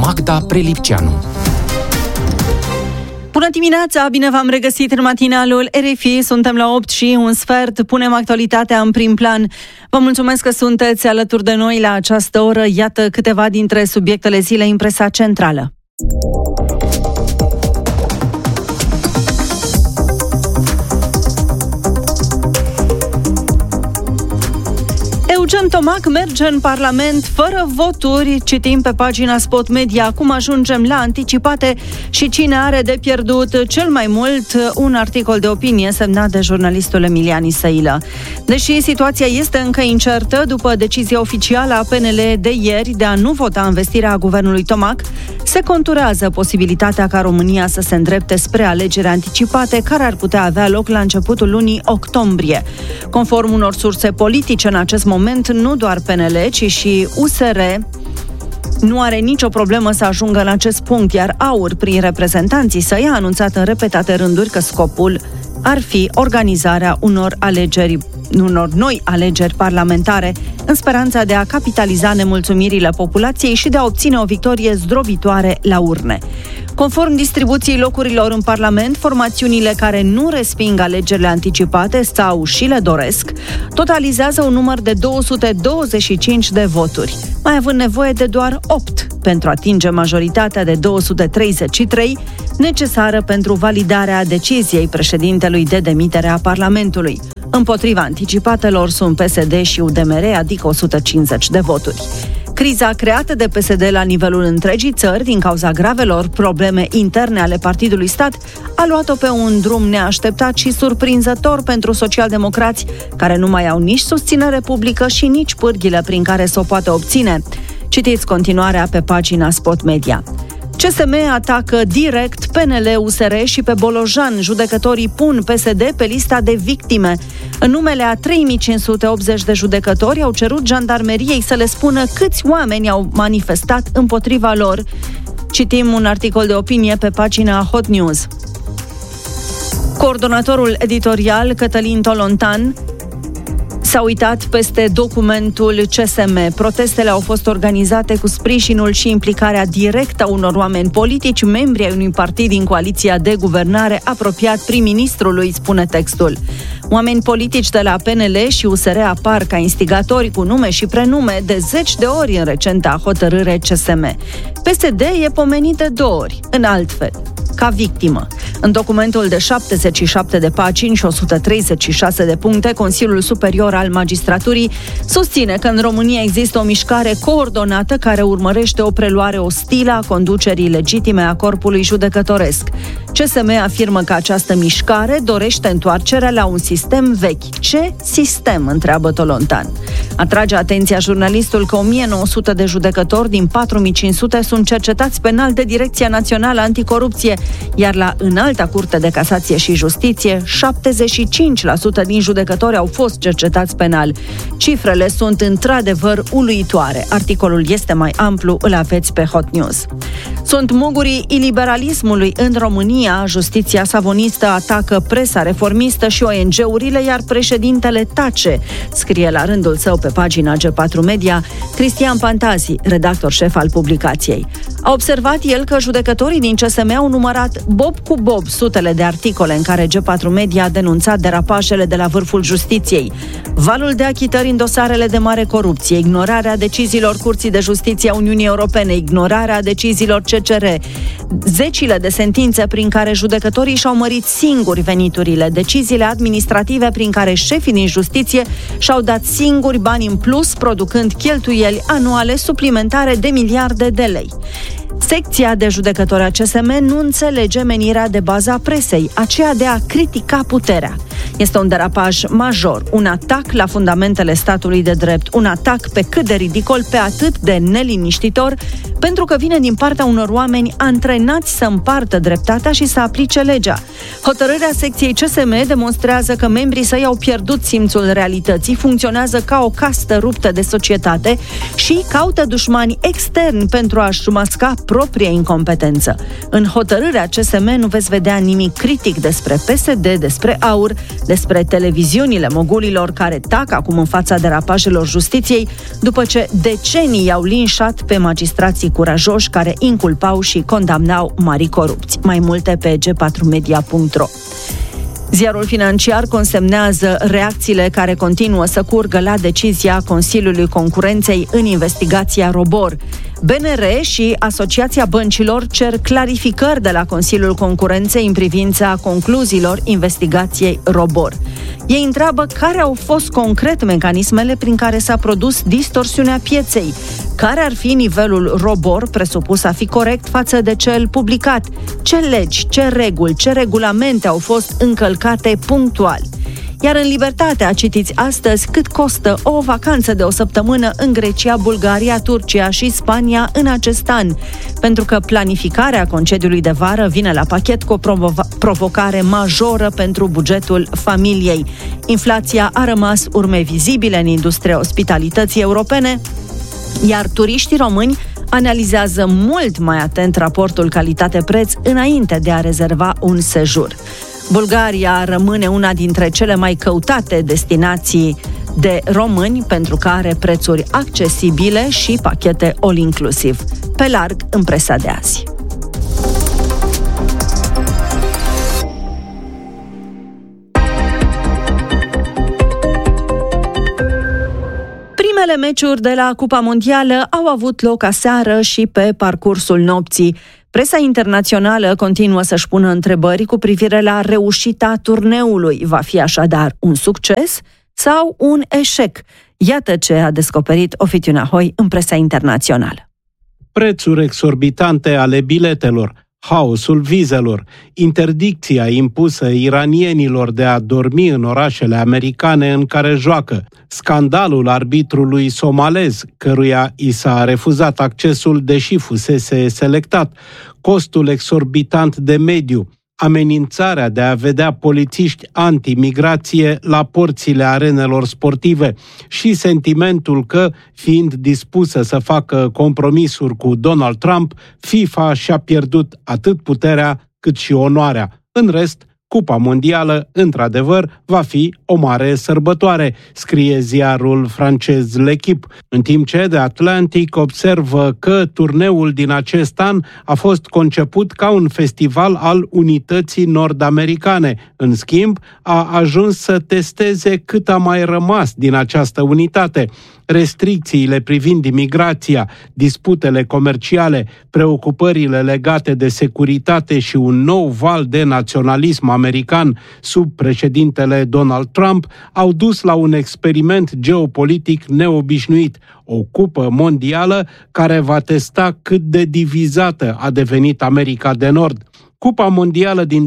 Magda Prelipceanu. Bună dimineața, bine v-am regăsit în matinalul RFI, suntem la 8:01, punem actualitatea în prim plan. Vă mulțumesc că sunteți alături de noi la această oră, iată câteva dintre subiectele zilei în presa centrală. Eugen Tomac merge în Parlament fără voturi, citim pe pagina Spot Media. Cum ajungem la anticipate și cine are de pierdut cel mai mult, un articol de opinie semnat de jurnalistul Emilian Isăilă. Deși situația este încă incertă, după decizia oficială a PNL de ieri de a nu vota învestirea guvernului Tomac, se conturează posibilitatea ca România să se îndrepte spre alegeri anticipate, care ar putea avea loc la începutul lunii octombrie. Conform unor surse politice, în acest moment, nu doar PNL, ci și USR nu are nicio problemă să ajungă la acest punct, iar AUR, prin reprezentanții săi, a anunțat în repetate rânduri că scopul ar fi organizarea unor noi alegeri parlamentare, în speranța de a capitaliza nemulțumirile populației și de a obține o victorie zdrobitoare la urne. Conform distribuției locurilor în Parlament, formațiunile care nu resping alegerile anticipate sau și le doresc, totalizează un număr de 225 de voturi, mai având nevoie de doar 8 pentru a atinge majoritatea de 233 necesară pentru validarea deciziei președintelui de demitere a Parlamentului. Împotriva anticipatelor sunt PSD și UDMR, adică 150 de voturi. Criza creată de PSD la nivelul întregii țări, din cauza gravelor probleme interne ale Partidului Stat, a luat-o pe un drum neașteptat și surprinzător pentru socialdemocrați, care nu mai au nici susținere publică și nici pârghile prin care să o poată obține. Citiți continuarea pe pagina Spot Media. CSM atacă direct PNL, USR și pe Bolojan. Judecătorii pun PSD pe lista de victime. În numele a 3580 de judecători au cerut jandarmeriei să le spună câți oameni au manifestat împotriva lor. Citim un articol de opinie pe pagina Hot News. Coordonatorul editorial, Cătălin Tolontan, s-a uitat peste documentul CSM. Protestele au fost organizate cu sprijinul și implicarea directă a unor oameni politici, membri ai unui partid din coaliția de guvernare apropiat prim-ministrului, spune textul. Oameni politici de la PNL și USR apar ca instigatori cu nume și prenume de 10 de ori în recenta hotărâre CSM. PSD e pomenit de 2 ori, în altfel, ca victimă. În documentul de 77 de pagini și 136 de puncte, Consiliul Superior al Magistraturii susține că în România există o mișcare coordonată care urmărește o preluare ostilă a conducerii legitime a corpului judecătoresc. CSM afirmă că această mișcare dorește întoarcerea la un sistem vechi. Ce sistem? Întreabă Tolontan. Atrage atenția jurnalistul că 1900 de judecători din 4500 sunt cercetați penal de Direcția Națională Anticorupție, iar la Înalta Curte de Casație și Justiție, 75% din judecători au fost cercetați penal. Cifrele sunt într-adevăr uluitoare. Articolul este mai amplu, îl aveți pe Hot News. Sunt mugurii iliberalismului în România. Justiția savonistă atacă presa reformistă și ONG-urile, iar președintele tace, scrie la rândul său pe pagina G4 Media Cristian Pantazi, redactor șef al publicației. A observat el că judecătorii din CSM au numărat bob cu bob sutele de articole în care G4 Media a denunțat derapajele de la vârful justiției, valul de achitări în dosarele de mare corupție, ignorarea deciziilor Curții de Justiție a Uniunii Europene, ignorarea deciziilor CCR, zecile de sentințe prin care judecătorii și-au mărit singuri veniturile, deciziile administrative prin care șefii din justiție și-au dat singuri bani în plus, producând cheltuieli anuale suplimentare de miliarde de lei. Secția de judecători a CSM nu înțelege menirea de bază a presei, aceea de a critica puterea. Este un derapaj major, un atac la fundamentele statului de drept, un atac pe cât de ridicol, pe atât de neliniștitor, pentru că vine din partea unor oameni antrenați să împartă dreptatea și să aplice legea. Hotărârea secției CSM demonstrează că membrii săi au pierdut simțul realității, funcționează ca o castă ruptă de societate și caută dușmani externi pentru a-și masca propria incompetență. În hotărârea CSM nu veți vedea nimic critic despre PSD, despre AUR despre televiziunile mogulilor care tac acum în fața derapajelor justiției, după ce decenii i-au linșat pe magistrații curajoși care inculpau și condamnau mari corupți. Mai multe pe g4media.ro. Ziarul Financiar consemnează reacțiile care continuă să curgă la decizia Consiliului Concurenței în investigația Robor. BNR și Asociația Băncilor cer clarificări de la Consiliul Concurenței în privința concluziilor investigației Robor. Ei întreabă care au fost concret mecanismele prin care s-a produs distorsiunea pieței, care ar fi nivelul Robor presupus a fi corect față de cel publicat, ce legi, ce reguli, ce regulamente au fost încălcate punctual. Iar în Libertatea citiți astăzi cât costă o vacanță de o săptămână în Grecia, Bulgaria, Turcia și Spania în acest an, pentru că planificarea concediului de vară vine la pachet cu o provocare majoră pentru bugetul familiei. Inflația a rămas urme vizibile în industria ospitalității europene, iar turiștii români analizează mult mai atent raportul calitate-preț înainte de a rezerva un sejur. Bulgaria rămâne una dintre cele mai căutate destinații de români pentru că are prețuri accesibile și pachete all-inclusiv. Pe larg în presa de azi. Primele meciuri de la Cupa Mondială au avut loc aseară și pe parcursul nopții. Presa internațională continuă să-și pună întrebări cu privire la reușita turneului. Va fi așadar un succes sau un eșec? Iată ce a descoperit Oficiu Nahoi în presa internațională. Prețuri exorbitante ale biletelor, haosul vizelor, interdicția impusă iranienilor de a dormi în orașele americane în care joacă, scandalul arbitrului somalez, căruia i s-a refuzat accesul deși fusese selectat, costul exorbitant de mediu, amenințarea de a vedea polițiști anti-migrație la porțile arenelor sportive și sentimentul că, fiind dispusă să facă compromisuri cu Donald Trump, FIFA și-a pierdut atât puterea cât și onoarea. În rest, Cupa Mondială, într-adevăr, va fi o mare sărbătoare, scrie ziarul francez L'Equipe, în timp ce The Atlantic observă că turneul din acest an a fost conceput ca un festival al unității nord-americane. În schimb, a ajuns să testeze cât a mai rămas din această unitate. Restricțiile privind imigrația, disputele comerciale, preocupările legate de securitate și un nou val de naționalism american sub președintele Donald Trump au dus la un experiment geopolitic neobișnuit, o cupă mondială care va testa cât de divizată a devenit America de Nord. Cupa Mondială din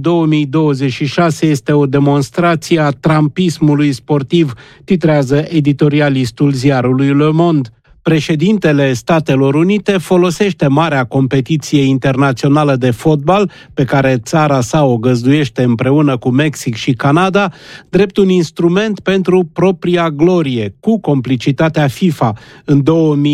2026 este o demonstrație a trumpismului sportiv, titrează editorialistul ziarului Le Monde. Președintele Statelor Unite folosește marea competiție internațională de fotbal, pe care țara sa o găzduiește împreună cu Mexic și Canada, drept un instrument pentru propria glorie, cu complicitatea FIFA. În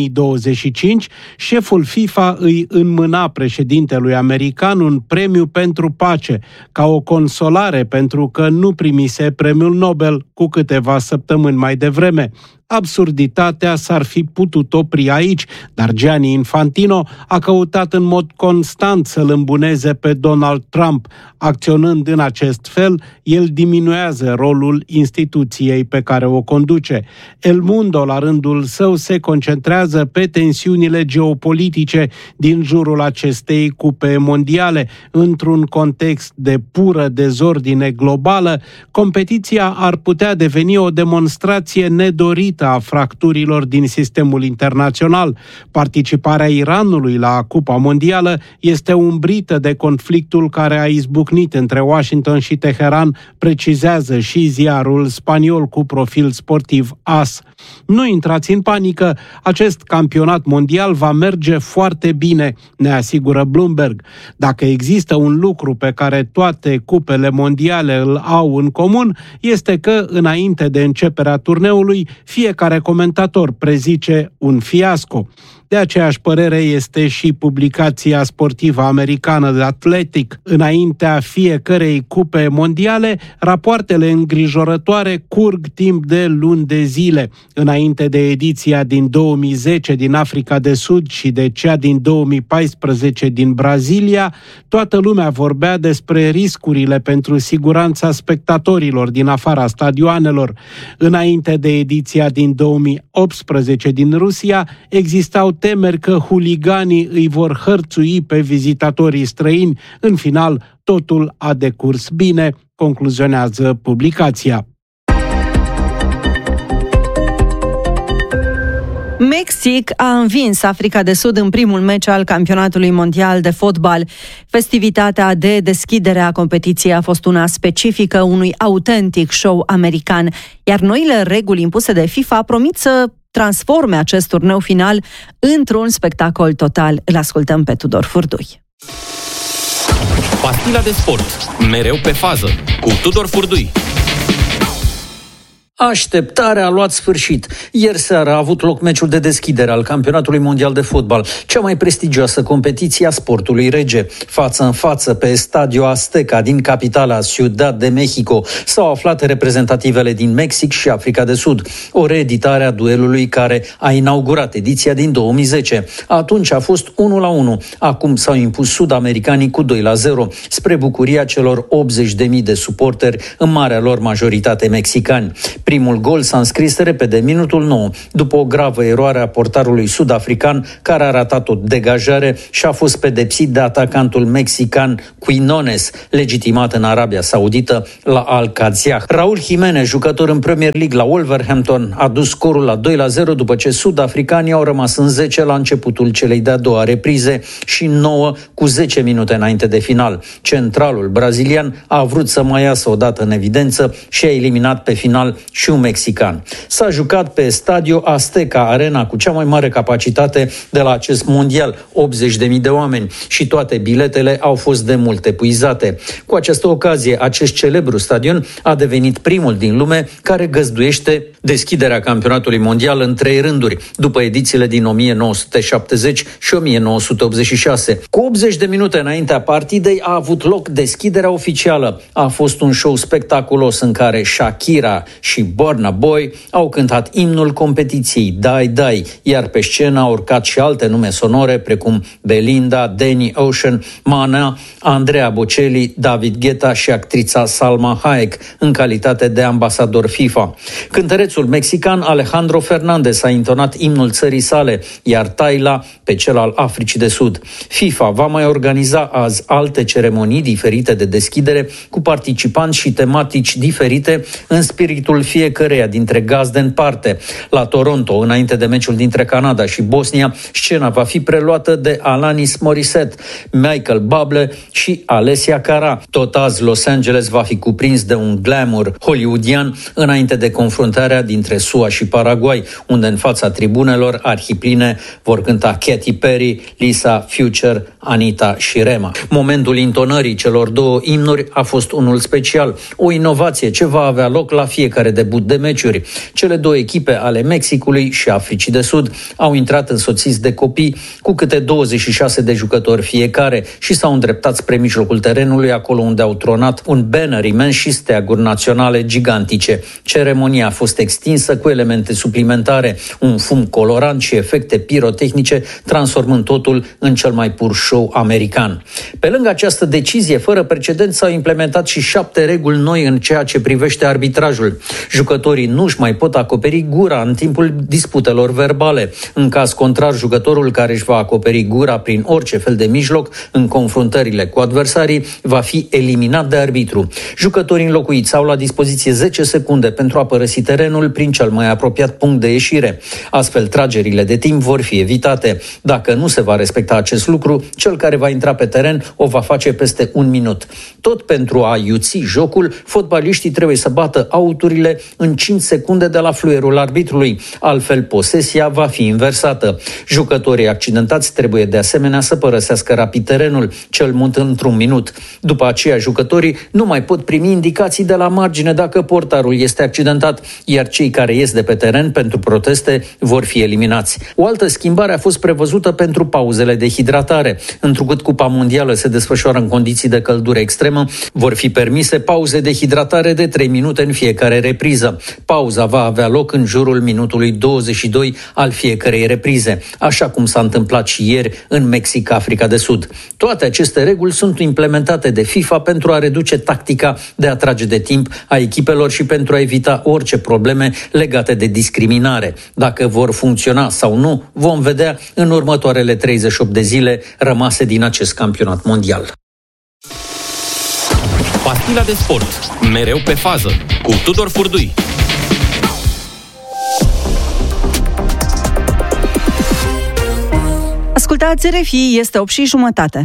2025, șeful FIFA îi înmâna președintelui american un premiu pentru pace, ca o consolare pentru că nu primise premiul Nobel cu câteva săptămâni mai devreme. Absurditatea s-ar fi putut opri aici, dar Gianni Infantino a căutat în mod constant să-l îmbuneze pe Donald Trump. Acționând în acest fel, el diminuează rolul instituției pe care o conduce. El Mundo, la rândul său, se concentrează pe tensiunile geopolitice din jurul acestei cupe mondiale. Într-un context de pură dezordine globală, competiția ar putea deveni o demonstrație nedorită a fracturilor din sistemul internațional. Participarea Iranului la Cupa Mondială este umbrită de conflictul care a izbucnit între Washington și Teheran, precizează și ziarul spaniol cu profil sportiv AS. Nu intrați în panică, acest campionat mondial va merge foarte bine, ne asigură Bloomberg. Dacă există un lucru pe care toate cupele mondiale îl au în comun, este că, înainte de începerea turneului, fiecare comentator prezice un fiasco. De aceeași părere este și publicația sportivă americană The Athletic. Înaintea fiecărei cupe mondiale, rapoartele îngrijorătoare curg timp de luni de zile. Înainte de ediția din 2010 din Africa de Sud și de cea din 2014 din Brazilia, toată lumea vorbea despre riscurile pentru siguranța spectatorilor din afara stadioanelor. Înainte de ediția din 2018 din Rusia, existau temeri că huliganii îi vor hărțui pe vizitatorii străini. În final, totul a decurs bine, concluzionează publicația. Mexic a învins Africa de Sud în primul meci al campionatului mondial de fotbal. Festivitatea de deschidere a competiției a fost una specifică unui autentic show american, iar noile reguli impuse de FIFA promit să transforme acest turneu final într-un spectacol total. Îl ascultăm pe Tudor Furdui. Pastila de sport, mereu pe fază, cu Tudor Furdui. Așteptarea a luat sfârșit. Ieri seara a avut loc meciul de deschidere al campionatului mondial de fotbal, cea mai prestigioasă competiție a sportului rege. Față în față, pe Estadio Azteca din capitala Ciudad de Mexico, s-au aflat reprezentativele din Mexic și Africa de Sud, o reeditare a duelului care a inaugurat ediția din 2010. Atunci a fost 1-1, acum s-au impus sud-americanii cu 2-0, spre bucuria celor 80.000 de suporteri, în marea lor majoritate mexicani. Primul gol s-a înscris repede, minutul 9, după o gravă eroare a portarului sud-african, care a ratat o degajare și a fost pedepsit de atacantul mexican Quinones, legitimat în Arabia Saudită la Al-Qadsiah. Raul Jimenez, jucător în Premier League la Wolverhampton, a dus scorul la 2-0 după ce sud-africanii au rămas în 10 la începutul celei de-a doua reprize și 9 cu 10 minute înainte de final. Centralul brazilian a vrut să mai iasă odată în evidență și a eliminat pe final și un mexican. S-a jucat pe Estadio Azteca, arena cu cea mai mare capacitate de la acest mondial, 80.000 de oameni, și toate biletele au fost de mult epuizate. Cu această ocazie, acest celebru stadion a devenit primul din lume care găzduiește deschiderea campionatului mondial în 3 rânduri, după edițiile din 1970 și 1986. Cu 80 de minute înaintea partidei a avut loc deschiderea oficială. A fost un show spectaculos în care Shakira și Burna Boy au cântat imnul competiției Dai Dai, iar pe scenă au urcat și alte nume sonore precum Belinda, Danny Ocean, Mana, Andrea Bocelli, David Guetta și actrița Salma Hayek în calitate de ambasador FIFA. Cântărețul mexican Alejandro Fernández a intonat imnul țării sale, iar Tayla pe cel al Africii de Sud. FIFA va mai organiza azi alte ceremonii diferite de deschidere cu participanți și tematici diferite în spiritul fiecăreia dintre gazde în parte. La Toronto, înainte de meciul dintre Canada și Bosnia, scena va fi preluată de Alanis Morissette, Michael Bublé și Alessia Cara. Tot azi, Los Angeles va fi cuprins de un glamour hollywoodian înainte de confruntarea dintre SUA și Paraguay, unde în fața tribunelor arhipline vor cânta Katy Perry, Lisa, Future, Anita și Rema. Momentul intonării celor două imnuri a fost unul special, o inovație ce va avea loc la fiecare debut de meciuri. Cele două echipe ale Mexicului și Africii de Sud au intrat însoțiți de copii cu câte 26 de jucători fiecare și s-au îndreptat spre mijlocul terenului, acolo unde au tronat un banner imens și steaguri naționale gigantice. Ceremonia a fost extinsă cu elemente suplimentare, un fum colorant și efecte pirotehnice, transformând totul în cel mai pur show american. Pe lângă această decizie fără precedent, s-au implementat și 7 reguli noi în ceea ce privește arbitrajul. Jucătorii nu își mai pot acoperi gura în timpul disputelor verbale. În caz contrar, jucătorul care își va acoperi gura prin orice fel de mijloc în confruntările cu adversarii va fi eliminat de arbitru. Jucătorii înlocuiți au la dispoziție 10 secunde pentru a părăsi terenul prin cel mai apropiat punct de ieșire. Astfel, tragerile de timp vor fi evitate. Dacă nu se va respecta acest lucru, cel care va intra pe teren o va face peste 1 minut. Tot pentru a iuți jocul, fotbaliștii trebuie să bată auturile minute în 5 secunde de la fluierul arbitrului. Altfel, posesia va fi inversată. Jucătorii accidentați trebuie de asemenea să părăsească rapid terenul, cel mult într-un minut. După aceea, jucătorii nu mai pot primi indicații de la margine dacă portarul este accidentat, iar cei care ies de pe teren pentru proteste vor fi eliminați. O altă schimbare a fost prevăzută pentru pauzele de hidratare. Întrucât Cupa Mondială se desfășoară în condiții de căldură extremă, vor fi permise pauze de hidratare de 3 minute în fiecare repriză. Pauza va avea loc în jurul minutului 22 al fiecărei reprize, așa cum s-a întâmplat și ieri în Mexic, Africa de Sud. Toate aceste reguli sunt implementate de FIFA pentru a reduce tactica de a trage de timp a echipelor și pentru a evita orice probleme legate de discriminare. Dacă vor funcționa sau nu, vom vedea în următoarele 38 de zile rămase din acest campionat mondial. Pastila de sport. Mereu pe fază. Cu Tudor Furdui. Ascultați RFI, este 8:30.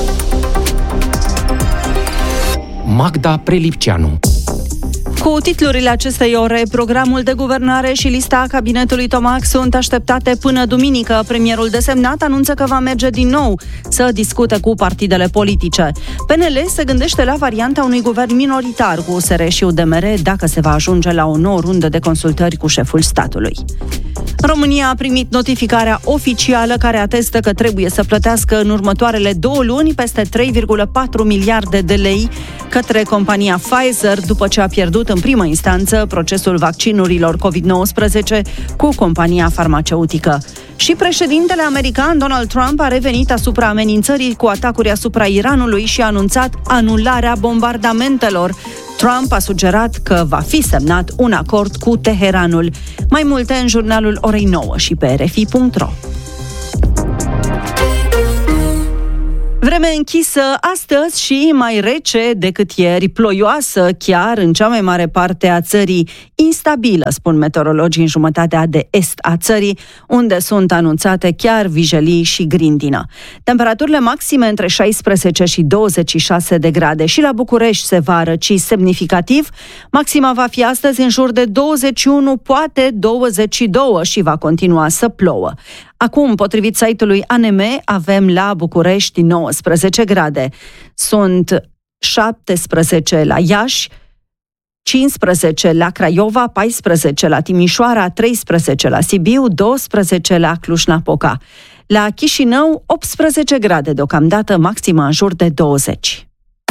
Magda Prelipceanu. Cu titlurile acestei ore, programul de guvernare și lista cabinetului Tomac sunt așteptate până duminică. Premierul desemnat anunță că va merge din nou să discute cu partidele politice. PNL se gândește la varianta unui guvern minoritar cu USR și UDMR dacă se va ajunge la o nouă rundă de consultări cu șeful statului. România a primit notificarea oficială care atestă că trebuie să plătească în următoarele 2 luni peste 3,4 miliarde de lei către compania Pfizer după ce a pierdut în primă instanță procesul vaccinurilor COVID-19 cu compania farmaceutică. Și președintele american Donald Trump a revenit asupra amenințării cu atacuri asupra Iranului și a anunțat anularea bombardamentelor. Trump a sugerat că va fi semnat un acord cu Teheranul. Mai multe în jurnalul orei 9 și pe rfi.ro. Vreme închisă astăzi și mai rece decât ieri, ploioasă chiar în cea mai mare parte a țării, instabilă, spun meteorologii în jumătatea de est a țării, unde sunt anunțate chiar vijelii și grindină. Temperaturile maxime între 16 și 26 de grade și la București se va răci semnificativ. Maxima va fi astăzi în jur de 21, poate 22 și va continua să plouă. Acum, potrivit site-ului ANM, avem la București 19 grade. Sunt 17 la Iași, 15 la Craiova, 14 la Timișoara, 13 la Sibiu, 12 la Cluj-Napoca. La Chișinău, 18 grade deocamdată, maxima în jur de 20.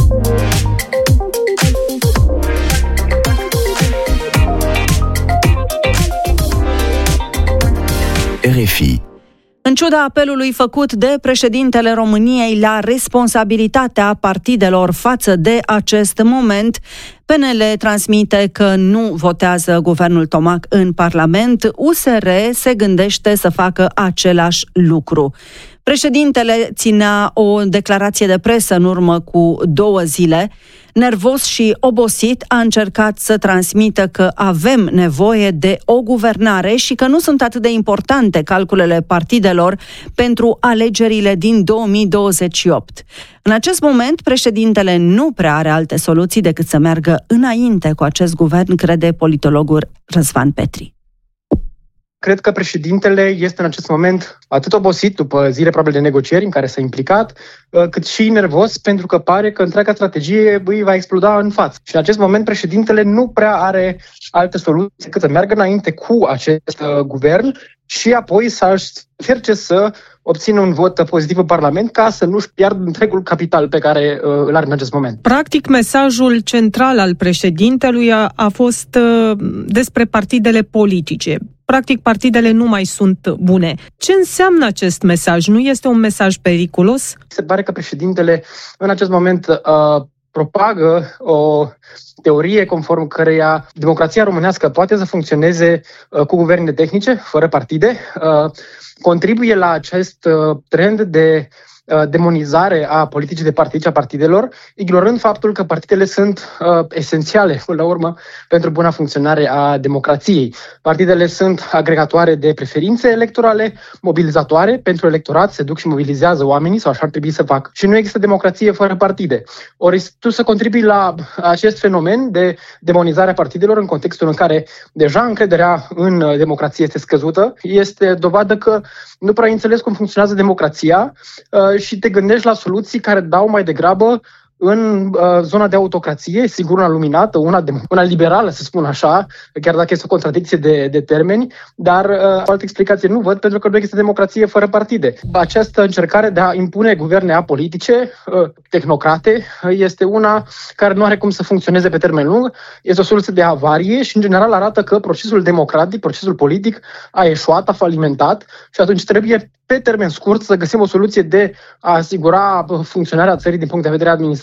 RFI. În ciuda apelului făcut de președintele României la responsabilitatea partidelor față de acest moment, PNL transmite că nu votează guvernul Tomac în Parlament. USR se gândește să facă același lucru. Președintele ținea o declarație de presă în urmă cu 2 zile. Nervos și obosit, a încercat să transmită că avem nevoie de o guvernare și că nu sunt atât de importante calculele partidelor pentru alegerile din 2028. În acest moment, președintele nu prea are alte soluții decât să meargă înainte cu acest guvern, crede politologul Răzvan Petri. Cred că președintele este în acest moment atât obosit după zile probabil de negocieri în care s-a implicat, cât și nervos pentru că pare că întreaga strategie îi va exploda în față. Și în acest moment președintele nu prea are alte soluții decât să meargă înainte cu acest guvern și apoi să încerce să obțină un vot pozitiv în Parlament ca să nu-și piardă întregul capital pe care îl are în acest moment. Practic, mesajul central al președintelui a fost despre partidele politice. Practic, partidele nu mai sunt bune. Ce înseamnă acest mesaj? Nu este un mesaj periculos? Se pare că președintele în acest moment propagă o teorie conform căreia democrația românească poate să funcționeze cu guverne tehnice, fără partide, contribuie la acest trend de demonizare a politicii de partid și a partidelor, ignorând faptul că partidele sunt esențiale, până la urmă, pentru buna funcționare a democrației. Partidele sunt agregatoare de preferințe electorale, mobilizatoare pentru electorat, se duc și mobilizează oamenii, sau așa ar trebui să facă. Și nu există democrație fără partide. Ori tu să contribui la acest fenomen de demonizare a partidelor în contextul în care deja încrederea în democrație este scăzută, este dovadă că nu prea înțelegi cum funcționează democrația și te gândești la soluții care dau mai degrabă în zona de autocrație, sigur una luminată, una liberală, să spun așa, chiar dacă este o contradicție de termeni, dar o altă explicație nu văd, pentru că nu există democrație fără partide. Această încercare de a impune guverne apolitice, tehnocrate, este una care nu are cum să funcționeze pe termen lung, este o soluție de avarie și, în general, arată că procesul democratic, procesul politic a eșuat, a falimentat și atunci trebuie, pe termen scurt, să găsim o soluție de a asigura funcționarea țării din punct de vedere administrativ,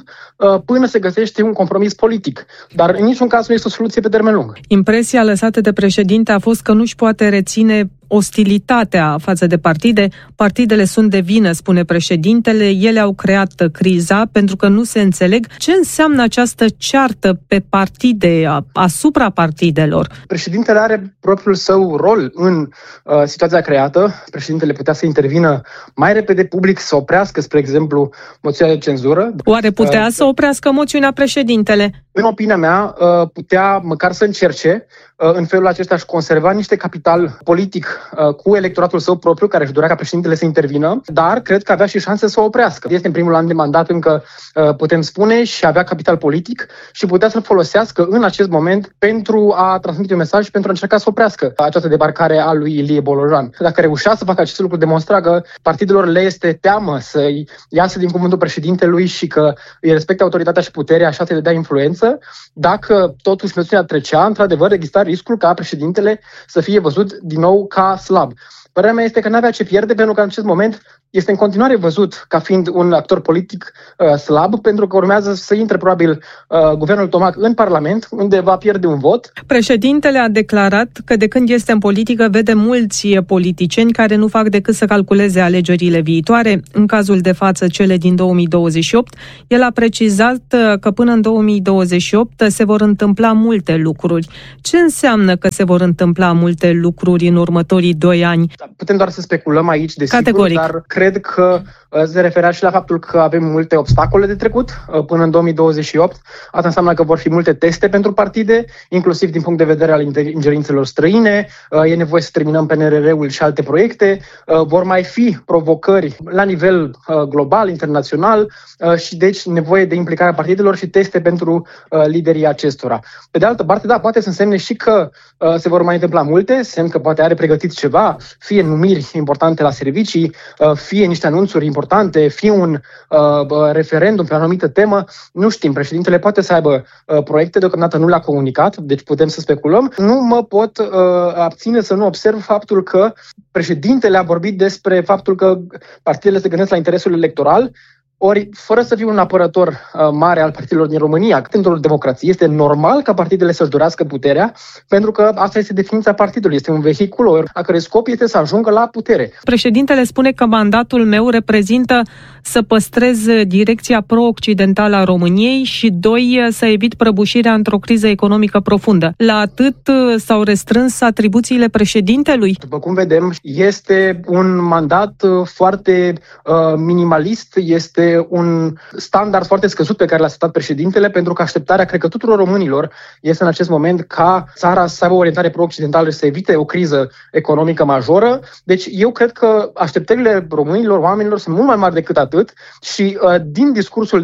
până se găsește un compromis politic. Dar în niciun caz nu este o soluție pe termen lung. Impresia lăsată de președinte a fost că nu-și poate reține ostilitatea față de partide. Partidele sunt de vină, spune președintele, ele au creat criza pentru că nu se înțeleg. Ce înseamnă această ceartă pe partide, asupra partidelor? Președintele are propriul său rol în situația creată. Președintele putea să intervină mai repede public, să oprească, spre exemplu, moțiunea de cenzură. Oare putea să oprească moțiunea președintele? În opinia mea, putea măcar să încerce în felul acesta și conserva niște capital politic cu electoratul său propriu, care își dorea ca președintele să intervină, dar cred că avea și șanse să o oprească. Este în primul an de mandat, încă putem spune, și avea capital politic și putea să-l folosească în acest moment pentru a transmite un mesaj și pentru a încerca să oprească această debarcare a lui Ilie Bolojan. Dacă reușea să facă acest lucru, demonstra că partidelor le este teamă să-i iasă din cuvântul președintelui și că îi respecte autoritatea și puterea, așa să le dea influență. Dacă totuși moțiunea trecea, într-adevăr, exista riscul ca președintele să fie văzut din nou ca slab. Părerea mea este că n-avea ce pierde, pentru că în acest moment este în continuare văzut ca fiind un actor politic slab, pentru că urmează să intre probabil guvernul Tomac în Parlament, unde va pierde un vot. Președintele a declarat că de când este în politică vede mulți politicieni care nu fac decât să calculeze alegerile viitoare, în cazul de față cele din 2028. El a precizat că până în 2028 se vor întâmpla multe lucruri. Ce înseamnă că se vor întâmpla multe lucruri în următorii 2 ani? Putem doar să speculăm aici, desigur, categoric, dar cred că se referea și la faptul că avem multe obstacole de trecut până în 2028. Asta înseamnă că vor fi multe teste pentru partide, inclusiv din punct de vedere al ingerințelor străine. E nevoie să terminăm PNRR-ul și alte proiecte. Vor mai fi provocări la nivel global, internațional și deci nevoie de implicarea partidelor și teste pentru liderii acestora. Pe de altă parte, da, poate să însemne și că se vor mai întâmpla multe, semn că poate are pregătit ceva, fie numiri importante la servicii, fie niște anunțuri importante, fie un referendum pe o anumită temă. Nu știm, președintele poate să aibă proiecte, deocamdată nu le-a comunicat, deci putem să speculăm. Nu mă pot abține să nu observ faptul că președintele a vorbit despre faptul că partidele se gândesc la interesul electoral. Ori, fără să fiu un apărător mare al partidelor din România, într-o democrație, este normal ca partidele să-și dorească puterea, pentru că asta este definiția partidului. Este un vehicul a cărui scop este să ajungă la putere. Președintele spune că mandatul meu reprezintă să păstrez direcția pro-occidentală a României și 2, să evit prăbușirea într-o criză economică profundă. La atât s-au restrâns atribuțiile președintelui? După cum vedem, este un mandat foarte minimalist, este un standard foarte scăzut pe care l-a setat președintele, pentru că așteptarea, cred că tuturor românilor, este în acest moment ca țara să aibă o orientare pro-occidentală și să evite o criză economică majoră. Deci eu cred că așteptările românilor, oamenilor, sunt mult mai mari decât atât și din discursul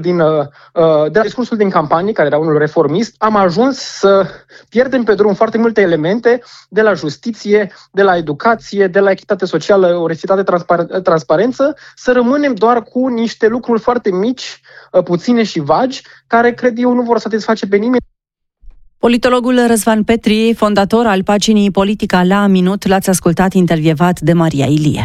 din campanie, care era unul reformist, am ajuns să pierdem pe drum foarte multe elemente, de la justiție, de la educație, de la echitate socială, onestitate, transparență, să rămânem doar cu niște lucruri foarte mici, puține și vagi, care, cred eu, nu vor satisface pe nimeni. Politologul Răzvan Petri, fondator al paginii Politica la Minut, l-ați ascultat intervievat de Maria Ilie.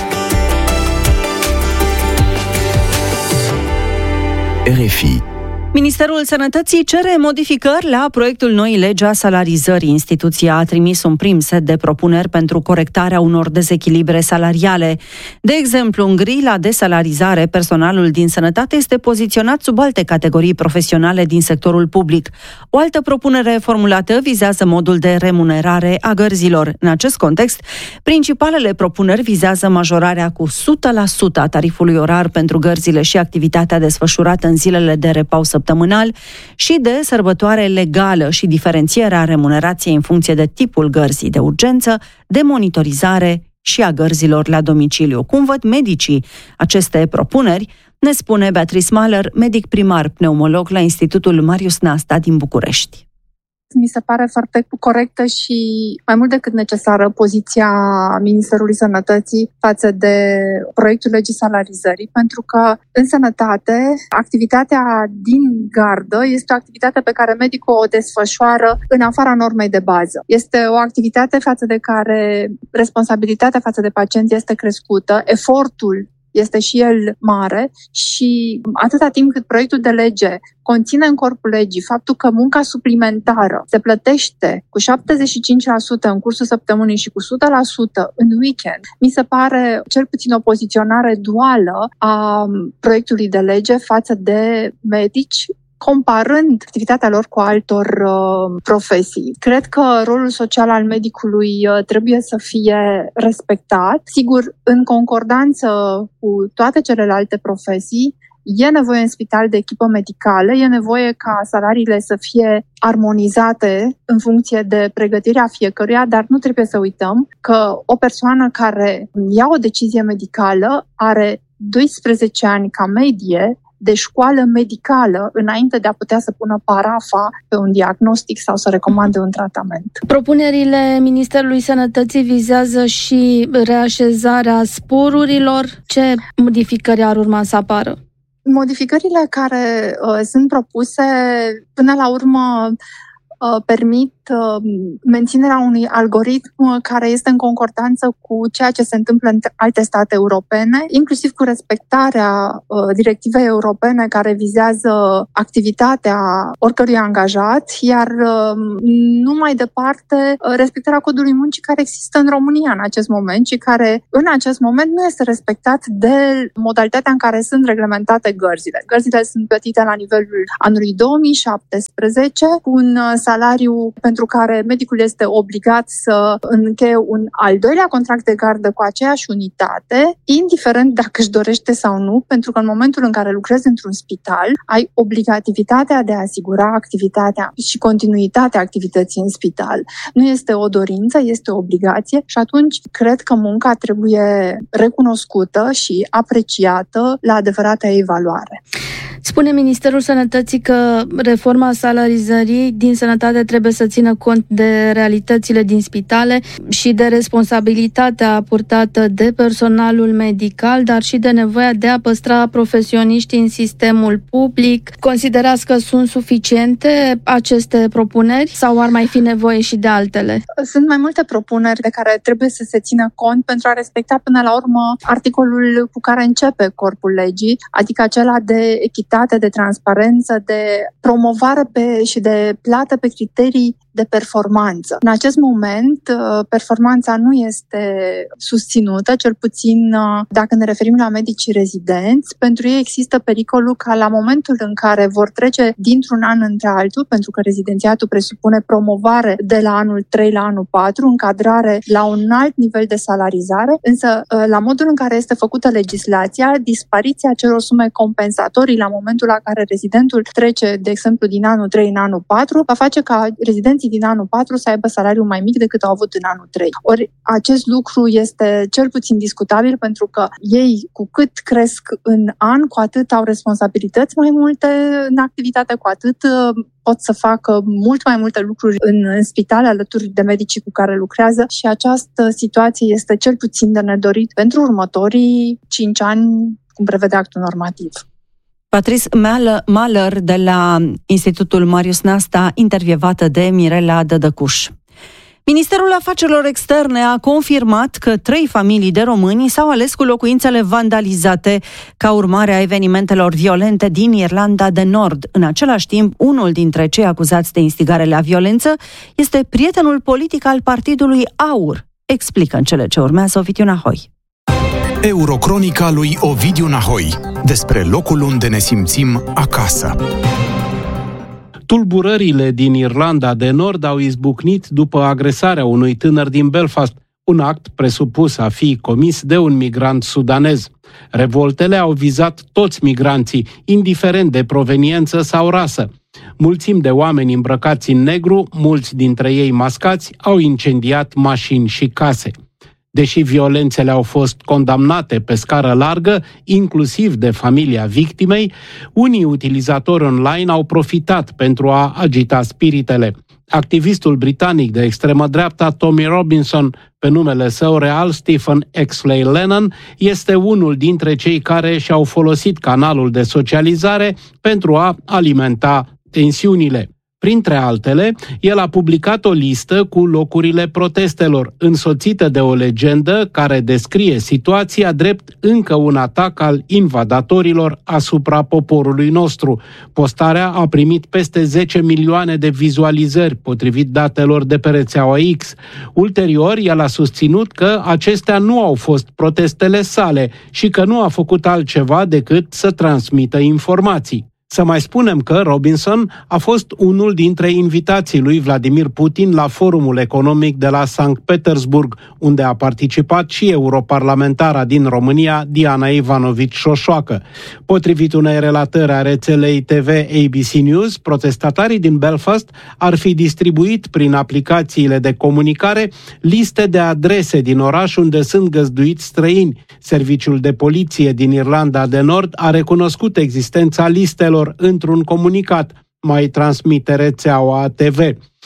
RFI Ministerul Sănătății cere modificări la proiectul noii legi a salarizării. Instituția a trimis un prim set de propuneri pentru corectarea unor dezechilibre salariale. De exemplu, în grila de salarizare, personalul din sănătate este poziționat sub alte categorii profesionale din sectorul public. O altă propunere formulată vizează modul de remunerare a gărzilor. În acest context, principalele propuneri vizează majorarea cu 100% a tarifului orar pentru gărzile și activitatea desfășurată în zilele de repaus săptămânal și de sărbătoare legală și diferențierea remunerației în funcție de tipul gărzii de urgență, de monitorizare și a gărzilor la domiciliu. Cum văd medicii aceste propuneri, ne spune Beatrice Mahler, medic primar pneumolog la Institutul Marius Nasta din București. Mi se pare foarte corectă și mai mult decât necesară poziția Ministerului Sănătății față de proiectul legii salarizării, pentru că în sănătate activitatea din gardă este o activitate pe care medicul o desfășoară în afara normei de bază. Este o activitate față de care responsabilitatea față de pacient este crescută, efortul este și el mare și atâta timp cât proiectul de lege conține în corpul legii faptul că munca suplimentară se plătește cu 75% în cursul săptămânii și cu 100% în weekend, mi se pare cel puțin o poziționare duală a proiectului de lege față de medici, comparând activitatea lor cu altor profesii. Cred că rolul social al medicului trebuie să fie respectat, sigur, în concordanță cu toate celelalte profesii. E nevoie în spital de echipă medicală, e nevoie ca salariile să fie armonizate în funcție de pregătirea fiecăruia, dar nu trebuie să uităm că o persoană care ia o decizie medicală are 12 ani ca medie de școală medicală înainte de a putea să pună parafa pe un diagnostic sau să recomande un tratament. Propunerile Ministerului Sănătății vizează și reașezarea sporurilor. Ce modificări ar urma să apară? Modificările care sunt propuse până la urmă permit menținerea unui algoritm care este în concordanță cu ceea ce se întâmplă în alte state europene, inclusiv cu respectarea directivei europene care vizează activitatea oricărui angajat, iar nu mai departe respectarea codului muncii care există în România în acest moment și care în acest moment nu este respectat de modalitatea în care sunt reglementate gărzile. Gărzile sunt plătite la nivelul anului 2017 cu un salariu pentru care medicul este obligat să încheie un al doilea contract de gardă cu aceeași unitate, indiferent dacă își dorește sau nu, pentru că în momentul în care lucrezi într-un spital, ai obligativitatea de a asigura activitatea și continuitatea activității în spital. Nu este o dorință, este o obligație și atunci cred că munca trebuie recunoscută și apreciată la adevărata evaluare. Spune Ministerul Sănătății că reforma salarizării din sănătate trebuie să țină cont de realitățile din spitale și de responsabilitatea purtată de personalul medical, dar și de nevoia de a păstra profesioniștii în sistemul public. Considerați că sunt suficiente aceste propuneri sau ar mai fi nevoie și de altele? Sunt mai multe propuneri de care trebuie să se țină cont pentru a respecta până la urmă articolul cu care începe corpul legii, adică acela de echitate, de transparență, de promovare și de plată pe criterii de performanță. În acest moment, performanța nu este susținută, cel puțin dacă ne referim la medicii rezidenți. Pentru ei există pericolul ca la momentul în care vor trece dintr-un an între altul, pentru că rezidențiatul presupune promovare de la anul 3 la anul 4, încadrare la un alt nivel de salarizare, însă la modul în care este făcută legislația, dispariția celor sume compensatorii la momentul la care rezidentul trece, de exemplu, din anul 3 în anul 4, va face ca rezidenții din anul 4 să aibă salariul mai mic decât au avut în anul 3. Ori acest lucru este cel puțin discutabil pentru că ei, cu cât cresc în an, cu atât au responsabilități mai multe în activitate, cu atât pot să facă mult mai multe lucruri în spitale alături de medicii cu care lucrează și această situație este cel puțin de nedorit pentru următorii 5 ani, cum prevede actul normativ. Beatrice Mahler de la Institutul Marius Nasta, intervievată de Mirela Dădăcuș. Ministerul Afacerilor Externe a confirmat că 3 familii de români s-au ales cu locuințele vandalizate ca urmare a evenimentelor violente din Irlanda de Nord. În același timp, unul dintre cei acuzați de instigare la violență este prietenul politic al partidului AUR. Explică în cele ce urmează Ovidiu Nahoi. Eurocronica lui Ovidiu Nahoi, despre locul unde ne simțim acasă. Tulburările din Irlanda de Nord au izbucnit după agresarea unui tânăr din Belfast, un act presupus a fi comis de un migrant sudanez. Revoltele au vizat toți migranții, indiferent de proveniență sau rasă. Mulțimi de oameni îmbrăcați în negru, mulți dintre ei mascați, au incendiat mașini și case. Deși violențele au fost condamnate pe scară largă, inclusiv de familia victimei, unii utilizatori online au profitat pentru a agita spiritele. Activistul britanic de extremă dreapta Tommy Robinson, pe numele său real Stephen Exley Lennon, este unul dintre cei care și-au folosit canalul de socializare pentru a alimenta tensiunile. Printre altele, el a publicat o listă cu locurile protestelor, însoțită de o legendă care descrie situația drept încă un atac al invadatorilor asupra poporului nostru. Postarea a primit peste 10 milioane de vizualizări, potrivit datelor de pe rețeaua X. Ulterior, el a susținut că acestea nu au fost protestele sale și că nu a făcut altceva decât să transmită informații. Să mai spunem că Robinson a fost unul dintre invitații lui Vladimir Putin la forumul economic de la Sankt Petersburg, unde a participat și europarlamentara din România, Diana Ivanovici Șoșoacă. Potrivit unei relatări a rețelei TV ABC News, protestatarii din Belfast ar fi distribuit prin aplicațiile de comunicare liste de adrese din oraș unde sunt găzduiți străini. Serviciul de poliție din Irlanda de Nord a recunoscut existența listelor într-un comunicat, mai transmite rețeaua TV.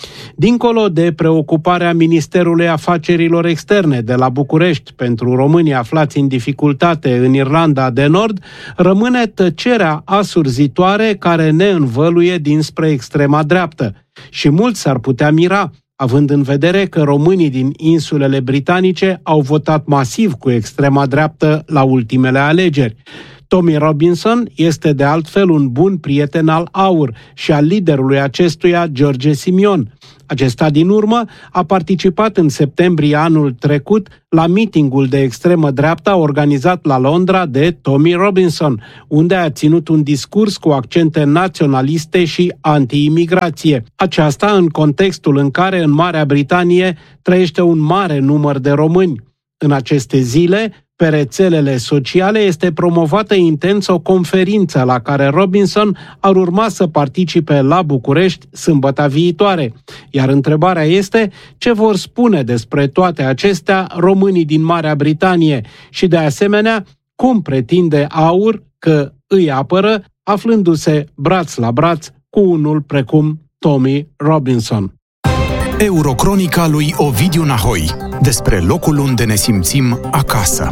Dincolo de preocuparea Ministerului Afacerilor Externe de la București pentru românii aflați în dificultate în Irlanda de Nord, rămâne tăcerea asurzitoare care ne învăluie dinspre extrema dreaptă. Și mulți s-ar putea mira, având în vedere că românii din insulele britanice au votat masiv cu extrema dreaptă la ultimele alegeri. Tommy Robinson este de altfel un bun prieten al AUR și al liderului acestuia, George Simion. Acesta din urmă a participat în septembrie anul trecut la meetingul de extremă dreapta organizat la Londra de Tommy Robinson, unde a ținut un discurs cu accente naționaliste și anti-imigrație. Aceasta în contextul în care în Marea Britanie trăiește un mare număr de români. În aceste zile, pe rețelele sociale este promovată intens o conferință la care Robinson ar urma să participe la București sâmbăta viitoare. Iar întrebarea este ce vor spune despre toate acestea românii din Marea Britanie și de asemenea cum pretinde AUR că îi apără aflându-se braț la braț cu unul precum Tommy Robinson. Eurocronica lui Ovidiu Nahoi, despre locul unde ne simțim acasă.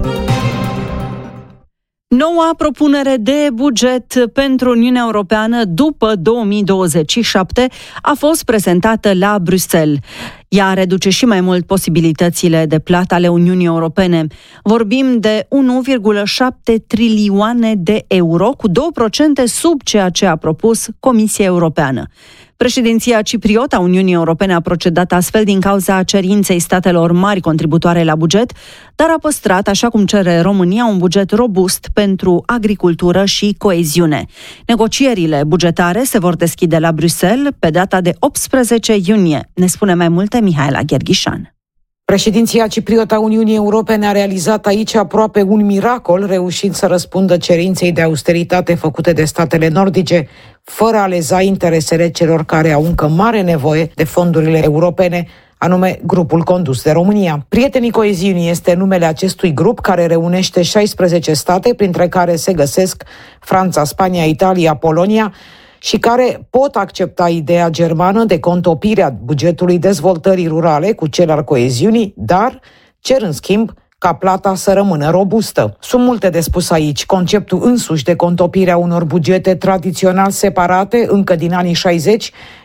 Noua propunere de buget pentru Uniunea Europeană după 2027 a fost prezentată la Bruxelles. Ea reduce și mai mult posibilitățile de plată ale Uniunii Europene. Vorbim de 1,7 trilioane de euro, cu 2% sub ceea ce a propus Comisia Europeană. Președinția cipriotă a Uniunii Europene a procedat astfel din cauza cerinței statelor mari contributoare la buget, dar a păstrat, așa cum cere România, un buget robust pentru agricultură și coeziune. Negocierile bugetare se vor deschide la Bruxelles pe data de 18 iunie. Ne spune mai multe Mihaela Gherghișan. Președinția cipriotă a Uniunii Europene a realizat aici aproape un miracol, reușind să răspundă cerinței de austeritate făcute de statele nordice, fără a leza interesele celor care au încă mare nevoie de fondurile europene, anume grupul condus de România. Prietenii coeziunii este numele acestui grup care reunește 16 state, printre care se găsesc Franța, Spania, Italia, Polonia, și care pot accepta ideea germană de contopirea bugetului dezvoltării rurale cu cel al coeziunii, dar cer în schimb ca plata să rămână robustă. Sunt multe de spus aici. Conceptul însuși de contopirea unor bugete tradițional separate încă din anii 60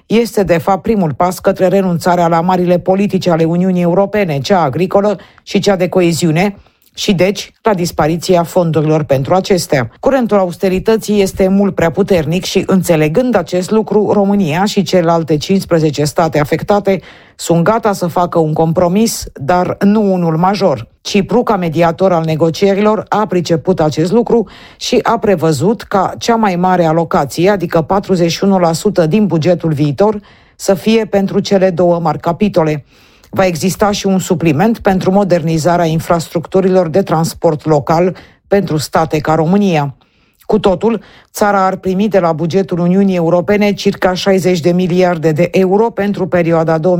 este de fapt primul pas către renunțarea la marile politici ale Uniunii Europene, cea agricolă și cea de coeziune, și deci la dispariția fondurilor pentru acestea. Curentul austerității este mult prea puternic și, înțelegând acest lucru, România și celelalte 15 state afectate sunt gata să facă un compromis, dar nu unul major. Cipru, ca mediator al negocierilor, a priceput acest lucru și a prevăzut ca cea mai mare alocație, adică 41% din bugetul viitor, să fie pentru cele două mari capitole. Va exista și un supliment pentru modernizarea infrastructurilor de transport local pentru state ca România. Cu totul, țara ar primi de la bugetul Uniunii Europene circa 60 de miliarde de euro pentru perioada 2028-2034.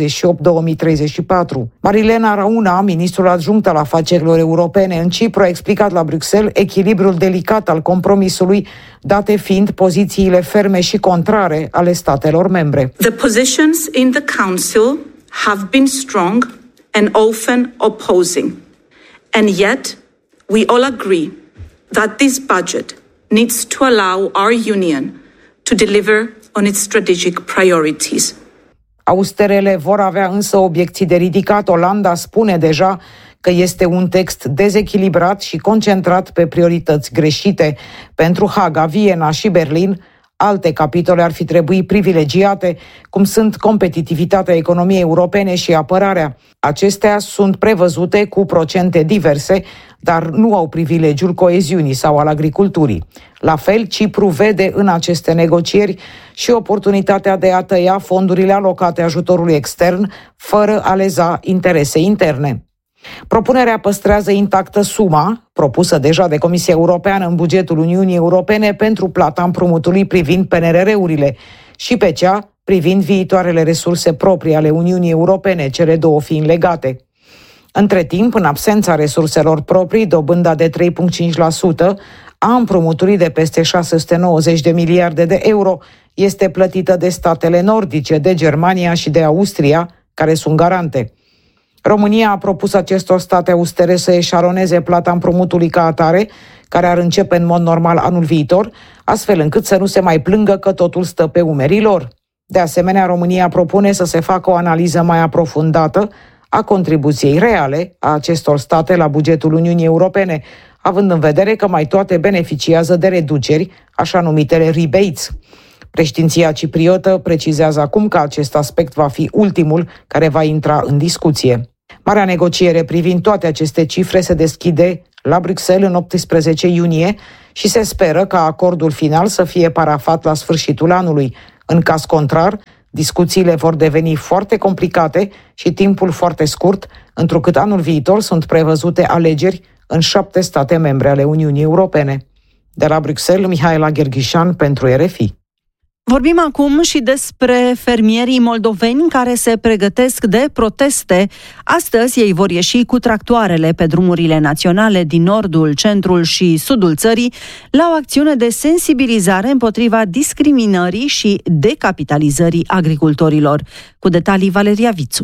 Marilena Rauna, ministrul adjunct al afacerilor europene în Cipru, a explicat la Bruxelles echilibrul delicat al compromisului, date fiind pozițiile ferme și contrare ale statelor membre. The positions in the Council have been strong and often opposing. And yet, we all agree that this budget needs to allow our Union to deliver on its strategic priorities. Austerele vor avea însă obiecții de ridicat. Olanda spune deja că este un text dezechilibrat și concentrat pe priorități greșite. Pentru Haga, Viena și Berlin, alte capitole ar fi trebuit privilegiate, cum sunt competitivitatea economiei europene și apărarea. Acestea sunt prevăzute cu procente diverse, dar nu au privilegiul coeziunii sau al agriculturii. La fel, Cipru vede în aceste negocieri și oportunitatea de a tăia fondurile alocate ajutorului extern, fără a leza interese interne. Propunerea păstrează intactă suma, propusă deja de Comisia Europeană în bugetul Uniunii Europene pentru plata împrumutului privind PNRR-urile și pe cea privind viitoarele resurse proprii ale Uniunii Europene, cele două fiind legate. Între timp, în absența resurselor proprii, dobânda de 3,5% a împrumutului de peste 690 de miliarde de euro este plătită de statele nordice, de Germania și de Austria, care sunt garante. România a propus acestor state austere să eșaloneze plata împrumutului ca atare, care ar începe în mod normal anul viitor, astfel încât să nu se mai plângă că totul stă pe umerii lor. De asemenea, România propune să se facă o analiză mai aprofundată a contribuției reale a acestor state la bugetul Uniunii Europene, având în vedere că mai toate beneficiază de reduceri, așa numitele rebates. Președinția cipriotă precizează acum că acest aspect va fi ultimul care va intra în discuție. Marea negociere privind toate aceste cifre se deschide la Bruxelles în 18 iunie și se speră ca acordul final să fie parafat la sfârșitul anului. În caz contrar, discuțiile vor deveni foarte complicate și timpul foarte scurt, întrucât anul viitor sunt prevăzute alegeri în 7 state membre ale Uniunii Europene. De la Bruxelles, Mihaela Gherghișan pentru RFI. Vorbim acum și despre fermierii moldoveni care se pregătesc de proteste. Astăzi ei vor ieși cu tractoarele pe drumurile naționale din nordul, centrul și sudul țării la o acțiune de sensibilizare împotriva discriminării și decapitalizării agricultorilor. Cu detalii, Valeria Vițu.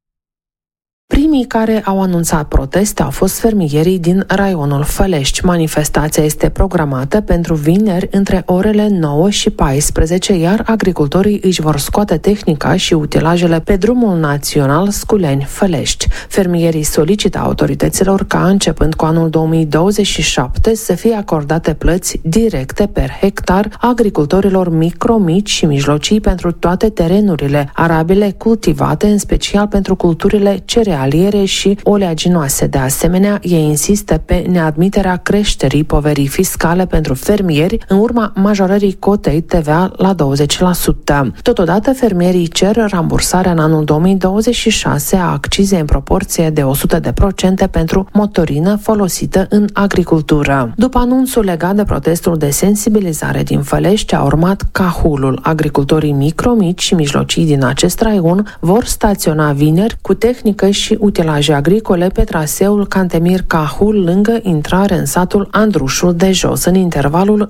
Primii care au anunțat proteste au fost fermierii din raionul Fălești. Manifestația este programată pentru vineri între orele 9 și 14, iar agricultorii își vor scoate tehnica și utilajele pe drumul național Sculeni-Fălești. Fermierii solicită autorităților ca începând cu anul 2027 să fie acordate plăți directe per hectar agricultorilor micro, mici și mijlocii pentru toate terenurile arabile cultivate, în special pentru culturile cerealiere și oleaginoase. De asemenea, ei insistă pe neadmiterea creșterii poverii fiscale pentru fermieri în urma majorării cotei TVA la 20%. Totodată, fermierii cer rambursarea în anul 2026 a accizei în proporție de 100% pentru motorină folosită în agricultură. După anunțul legat de protestul de sensibilizare din Fălești, a urmat Cahulul. Agricultorii micro, mici și mijlocii din acest raion vor staționa vineri cu tehnică și și utilaje agricole pe traseul Cantemir-Cahul, lângă intrare în satul Andrușul de Jos, în intervalul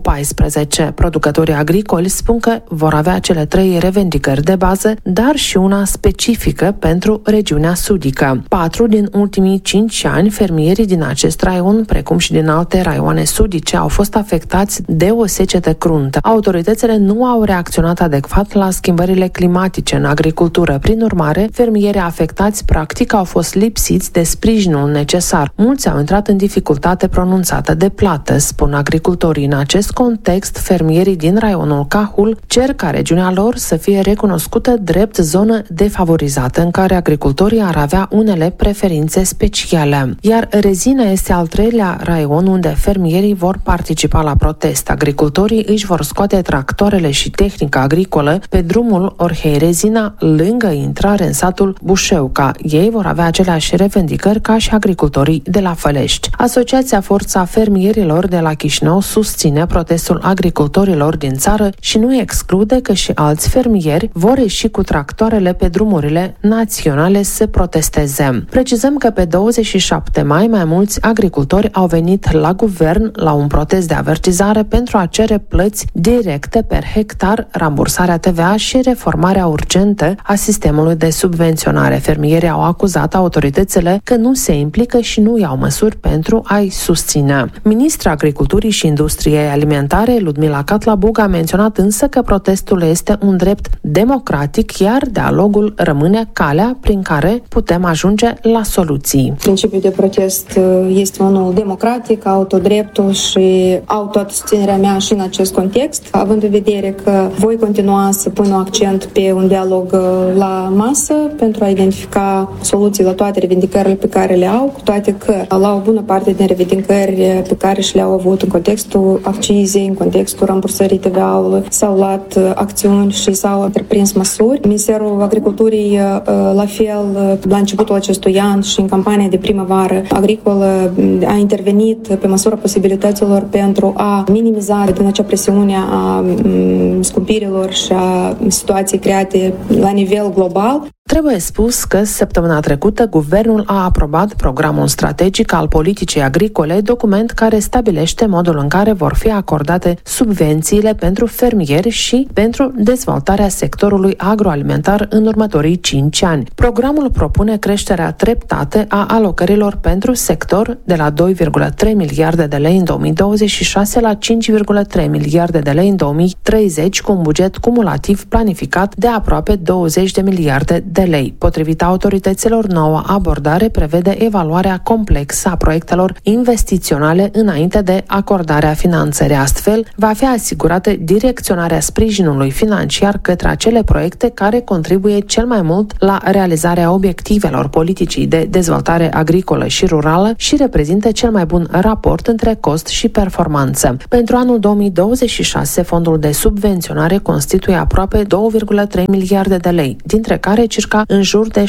9-14. Producătorii agricoli spun că vor avea cele 3 revendicări de bază, dar și una specifică pentru regiunea sudică. 4 din ultimii 5 ani, fermierii din acest raion, precum și din alte raioane sudice, au fost afectați de o secetă cruntă. Autoritățile nu au reacționat adecvat la schimbările climatice în agricultură. Prin urmare, fermierii afectați practic au fost lipsiți de sprijinul necesar. Mulți au intrat în dificultate pronunțată de plată, spun agricultorii. În acest context, fermierii din raionul Cahul cer ca regiunea lor să fie recunoscută drept zonă defavorizată, în care agricultorii ar avea unele preferințe speciale. Iar Rezina este al 3-lea raion unde fermierii vor participa la protest. Agricultorii își vor scoate tractoarele și tehnica agricolă pe drumul Orhei-Rezina, lângă intrare în satul Bușeuca. Ei vor avea aceleași revendicări ca și agricultorii de la Fălești. Asociația Forța Fermierilor de la Chișinău susține protestul agricultorilor din țară și nu exclude că și alți fermieri vor ieși cu tractoarele pe drumurile naționale să protesteze. Precizăm că pe 27 mai mai mulți agricultori au venit la guvern la un protest de avertizare pentru a cere plăți directe per hectar, rambursarea TVA și reformarea urgentă a sistemului de subvenționare. Fermierii au acuzat autoritățile că nu se implică și nu iau măsuri pentru a-i susține. Ministra Agriculturii și Industriei Alimentare, Ludmila Catlabug, a menționat însă că protestul este un drept democratic, iar dialogul rămâne calea prin care putem ajunge la soluții. Principiul de protest este unul democratic, autodreptul și autosusținerea mea și în acest context, având în vedere că voi continua să pun accent pe un dialog la masă pentru a identifica soluții la toate revendicările pe care le au, cu toate că la o bună parte din revendicări pe care și le-au avut în contextul accizei, în contextul rambursării TVA-ului, s-au luat acțiuni și s-au întreprins măsuri. Ministerul Agriculturii, la fel, la începutul acestui an și în campania de primăvară agricolă, a intervenit pe măsura posibilităților pentru a minimiza din acea presiune a scumpirilor și a situației create la nivel global. Trebuie spus că săptămâna trecută guvernul a aprobat programul strategic al politicii agricole, document care stabilește modul în care vor fi acordate subvențiile pentru fermieri și pentru dezvoltarea sectorului agroalimentar în următorii 5 ani. Programul propune creșterea treptată a alocărilor pentru sector de la 2,3 miliarde de lei în 2026 la 5,3 miliarde de lei în 2030, cu un buget cumulativ planificat de aproape 20 de miliarde de lei. Potrivit autorităților, noua abordare prevede evaluarea complexă a proiectelor investiționale înainte de acordarea finanțării. Astfel, va fi asigurată direcționarea sprijinului financiar către acele proiecte care contribuie cel mai mult la realizarea obiectivelor politicii de dezvoltare agricolă și rurală și reprezintă cel mai bun raport între cost și performanță. Pentru anul 2026, fondul de subvenționare constituie aproape 2,3 miliarde de lei, dintre care circa în jur de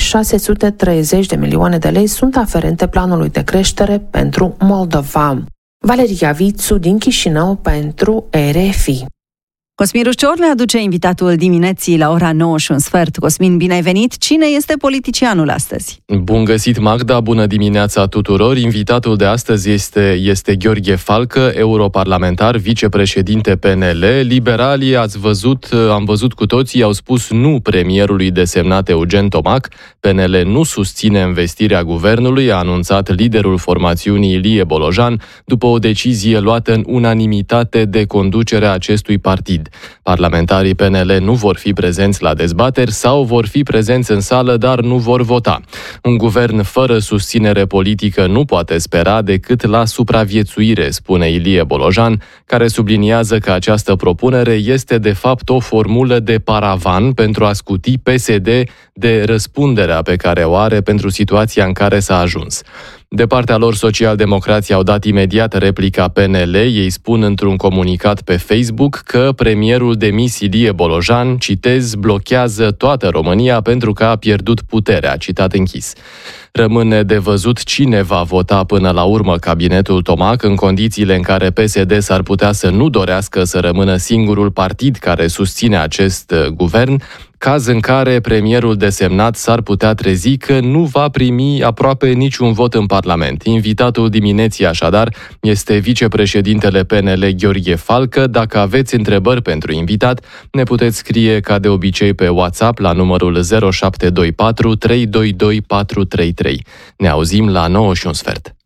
630 de milioane de lei sunt aferente planului de creștere pentru Moldova. Valeria Vițu din Chișinău pentru RFI. Cosmin Rușcior ne aduce invitatul dimineții la ora 9:15. Cosmin, bine ai venit! Cine este politicianul astăzi? Bun găsit, Magda! Bună dimineața tuturor! Invitatul de astăzi este Gheorghe Falcă, europarlamentar, vicepreședinte PNL. Liberalii, am văzut cu toții, au spus nu premierului desemnat Eugen Tomac. PNL nu susține investirea guvernului, a anunțat liderul formațiunii Ilie Bolojan, după o decizie luată în unanimitate de conducerea acestui partid. Parlamentarii PNL nu vor fi prezenți la dezbateri sau vor fi prezenți în sală, dar nu vor vota. Un guvern fără susținere politică nu poate spera decât la supraviețuire, spune Ilie Bolojan, care subliniază că această propunere este de fapt o formulă de paravan pentru a scuti PSD de răspunderea pe care o are pentru situația în care s-a ajuns. De partea lor, socialdemocrații au dat imediat replica PNL. Ei spun într-un comunicat pe Facebook că premierul demis Ilie Bolojan, citez, blochează toată România pentru că a pierdut puterea, citat închis. Rămâne de văzut cine va vota până la urmă cabinetul Tomac, în condițiile în care PSD s-ar putea să nu dorească să rămână singurul partid care susține acest guvern, caz în care premierul desemnat s-ar putea trezi că nu va primi aproape niciun vot în Parlament. Invitatul dimineții, așadar, este vicepreședintele PNL Gheorghe Falcă. Dacă aveți întrebări pentru invitat, ne puteți scrie ca de obicei pe WhatsApp la numărul 0724 322 433. Ne auzim la 9:15.